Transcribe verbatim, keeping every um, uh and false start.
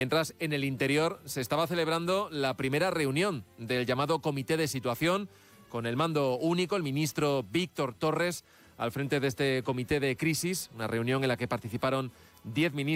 Mientras en el interior se estaba celebrando la primera reunión del llamado Comité de Situación, con el mando único, el ministro Víctor Torres, al frente de este comité de crisis, una reunión en la que participaron diez ministros.